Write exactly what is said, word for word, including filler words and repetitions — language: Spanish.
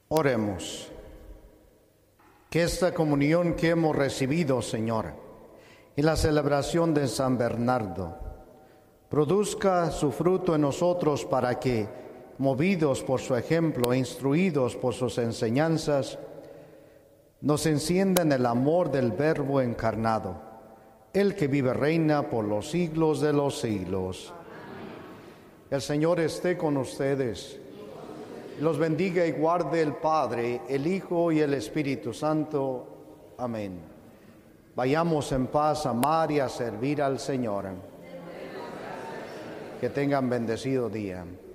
Oremos. Que esta comunión que hemos recibido, Señor, y la celebración de San Bernardo, produzca su fruto en nosotros para que, movidos por su ejemplo e instruidos por sus enseñanzas, nos encienda en el amor del Verbo encarnado, el que vive reina por los siglos de los siglos. El Señor esté con ustedes. Los bendiga y guarde el Padre, el Hijo y el Espíritu Santo. Amén. Vayamos en paz a amar y a servir al Señor. Que tengan bendecido día.